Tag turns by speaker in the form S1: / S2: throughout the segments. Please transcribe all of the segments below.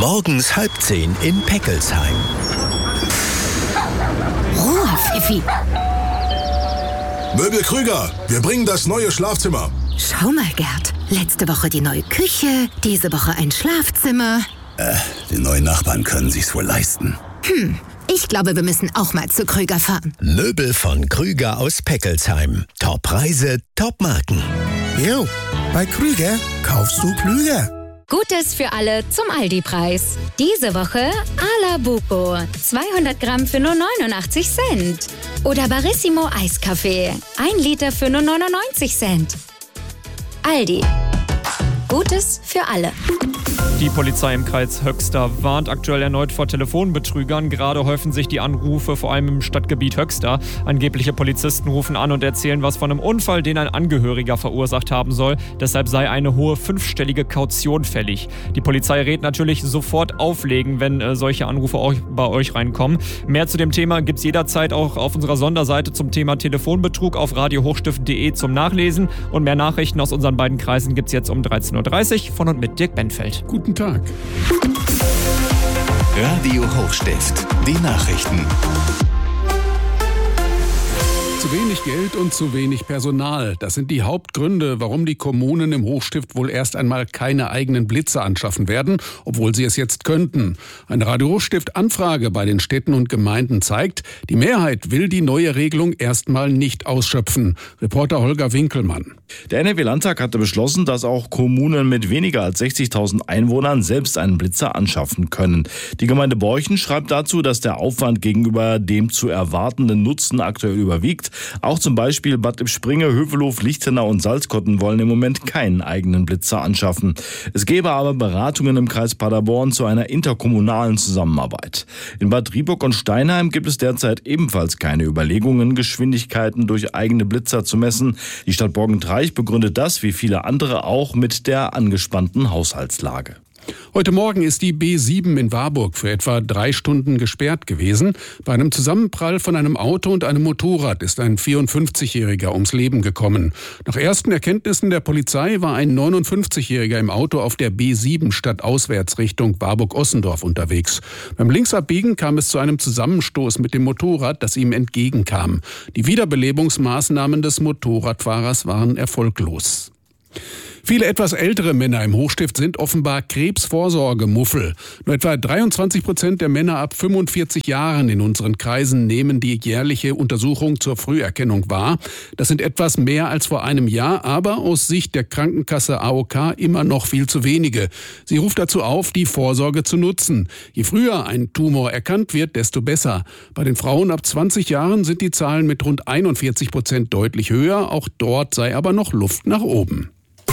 S1: Morgens 9:30 in Peckelsheim.
S2: Ruhe, Pfiffi.
S3: Möbel Krüger, wir bringen das neue Schlafzimmer.
S2: Schau mal, Gerd. Letzte Woche die neue Küche, diese Woche ein Schlafzimmer.
S4: Die neuen Nachbarn können sich's wohl leisten.
S2: Ich glaube, wir müssen auch mal zu Krüger fahren.
S1: Möbel von Krüger aus Peckelsheim. Top-Preise, Top-Marken.
S5: Jo, bei Krüger kaufst du klüger.
S6: Gutes für alle zum Aldi-Preis. Diese Woche Alabuco, 200 Gramm für nur 89 Cent. Oder Barissimo Eiskaffee, 1 Liter für nur 99 Cent. Aldi. Gutes für alle.
S7: Die Polizei im Kreis Höxter warnt aktuell erneut vor Telefonbetrügern. Gerade häufen sich die Anrufe, vor allem im Stadtgebiet Höxter. Angebliche Polizisten rufen an und erzählen was von einem Unfall, den ein Angehöriger verursacht haben soll. Deshalb sei eine hohe 5-stellige Kaution fällig. Die Polizei rät natürlich sofort auflegen, wenn solche Anrufe auch bei euch reinkommen. Mehr zu dem Thema gibt es jederzeit auch auf unserer Sonderseite zum Thema Telefonbetrug auf radiohochstift.de zum Nachlesen. Und mehr Nachrichten aus unseren beiden Kreisen gibt es jetzt um 13.30 Uhr von und mit Dirk Benfeld.
S8: Guten Tag.
S1: Radio Hochstift, die Nachrichten.
S8: Zu wenig Geld und zu wenig Personal. Das sind die Hauptgründe, warum die Kommunen im Hochstift wohl erst einmal keine eigenen Blitze anschaffen werden, obwohl sie es jetzt könnten. Eine Radio Hochstift-Anfrage bei den Städten und Gemeinden zeigt, die Mehrheit will die neue Regelung erstmal nicht ausschöpfen. Reporter Holger Winkelmann.
S9: Der NRW-Landtag hatte beschlossen, dass auch Kommunen mit weniger als 60.000 Einwohnern selbst einen Blitzer anschaffen können. Die Gemeinde Borchen schreibt dazu, dass der Aufwand gegenüber dem zu erwartenden Nutzen aktuell überwiegt. Auch zum Beispiel Bad Lippspringe, Hövelhof, Lichtenau und Salzkotten wollen im Moment keinen eigenen Blitzer anschaffen. Es gäbe aber Beratungen im Kreis Paderborn zu einer interkommunalen Zusammenarbeit. In Bad Rieburg und Steinheim gibt es derzeit ebenfalls keine Überlegungen, Geschwindigkeiten durch eigene Blitzer zu messen. Die Stadt Borgentreich begründet das, wie viele andere auch, mit der angespannten Haushaltslage.
S8: Heute Morgen ist die B7 in Warburg für etwa 3 Stunden gesperrt gewesen. Bei einem Zusammenprall von einem Auto und einem Motorrad ist ein 54-Jähriger ums Leben gekommen. Nach ersten Erkenntnissen der Polizei war ein 59-Jähriger im Auto auf der B7 stadtauswärts Richtung Warburg-Ossendorf unterwegs. Beim Linksabbiegen kam es zu einem Zusammenstoß mit dem Motorrad, das ihm entgegenkam. Die Wiederbelebungsmaßnahmen des Motorradfahrers waren erfolglos. Viele etwas ältere Männer im Hochstift sind offenbar Krebsvorsorgemuffel. Nur etwa 23% der Männer ab 45 Jahren in unseren Kreisen nehmen die jährliche Untersuchung zur Früherkennung wahr. Das sind etwas mehr als vor einem Jahr, aber aus Sicht der Krankenkasse AOK immer noch viel zu wenige. Sie ruft dazu auf, die Vorsorge zu nutzen. Je früher ein Tumor erkannt wird, desto besser. Bei den Frauen ab 20 Jahren sind die Zahlen mit rund 41% deutlich höher. Auch dort sei aber noch Luft nach oben.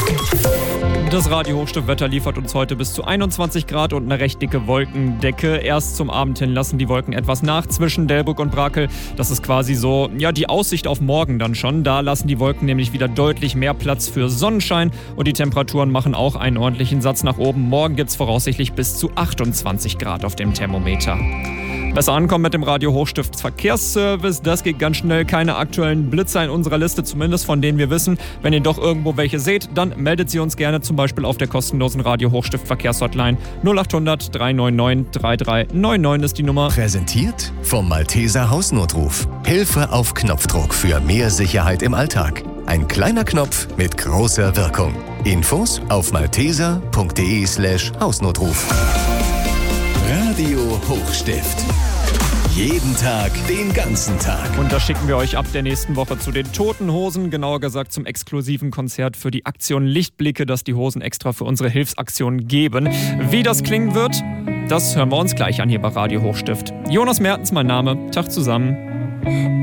S7: Das Radio Hochstift-Wetter liefert uns heute bis zu 21 Grad und eine recht dicke Wolkendecke. Erst zum Abend hin lassen die Wolken etwas nach zwischen Delbrück und Brakel. Das ist quasi so, ja, die Aussicht auf morgen dann schon. Da lassen die Wolken nämlich wieder deutlich mehr Platz für Sonnenschein und die Temperaturen machen auch einen ordentlichen Satz nach oben. Morgen gibt es voraussichtlich bis zu 28 Grad auf dem Thermometer. Besser ankommen mit dem Radio Hochstift Verkehrsservice. Das geht ganz schnell. Keine aktuellen Blitzer in unserer Liste, zumindest von denen wir wissen. Wenn ihr doch irgendwo welche seht, dann meldet sie uns gerne zum Beispiel auf der kostenlosen Radio Hochstift Verkehrshotline 0800 399 3399 ist die Nummer.
S1: Präsentiert vom Malteser Hausnotruf. Hilfe auf Knopfdruck für mehr Sicherheit im Alltag. Ein kleiner Knopf mit großer Wirkung. Infos auf malteser.de/Hausnotruf. Radio Hochstift. Jeden Tag, den ganzen Tag.
S7: Und das schicken wir euch ab der nächsten Woche zu den Toten Hosen, genauer gesagt zum exklusiven Konzert für die Aktion Lichtblicke, das die Hosen extra für unsere Hilfsaktion geben. Wie das klingen wird, das hören wir uns gleich an hier bei Radio Hochstift. Jonas Mertens, mein Name. Tag zusammen.